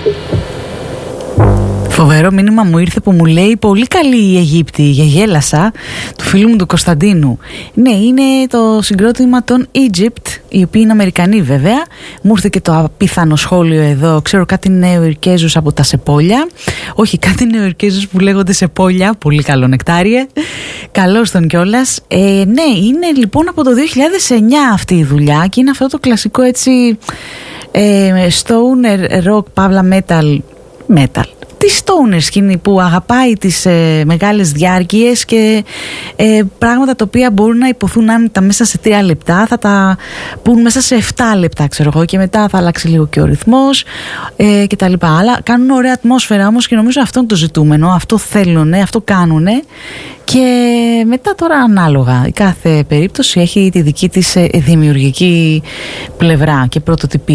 Φοβερό μήνυμα μου ήρθε που μου λέει πολύ καλή η Αιγύπτη, γελάσα, του φίλου μου του Κωνσταντίνου. Ναι, είναι το συγκρότημα των Egypt, οι οποίοι είναι Αμερικανοί βέβαια. Μου ήρθε και το απίθανο σχόλιο εδώ, ξέρω κάτι Νεοειρκέζους από τα Σεπόλια. Όχι, κάτι Νεοειρκέζους που λέγονται Σεπόλια, πολύ καλό νεκτάριε. Καλώς τον κιόλας. Ναι, είναι λοιπόν από το 2009 αυτή η δουλειά και είναι αυτό το κλασικό έτσι stoner rock, παύλα metal. Τη stoner σκηνή που αγαπάει τις μεγάλες διάρκειες και πράγματα τα οποία μπορούν να υποθούν άνετα μέσα σε 3 λεπτά, θα τα πούν μέσα σε 7 λεπτά ξέρω εγώ, και μετά θα αλλάξει λίγο και ο ρυθμός και τα λοιπά. Αλλά κάνουν ωραία ατμόσφαιρα όμως και νομίζω αυτό είναι το ζητούμενο, αυτό θέλουν, αυτό κάνουν. Και μετά τώρα ανάλογα, η κάθε περίπτωση έχει τη δική της δημιουργική πλευρά και πρωτοτυπία.